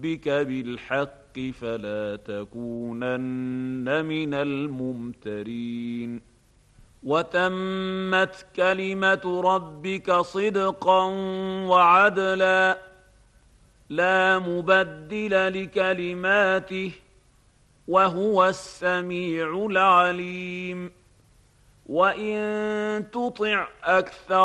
ربك بالحق فلا تكونن من الممترين وتمت كلمة ربك صدقا وعدلا لا مبدل لكلماته وهو السميع العليم وإن تطع أكثر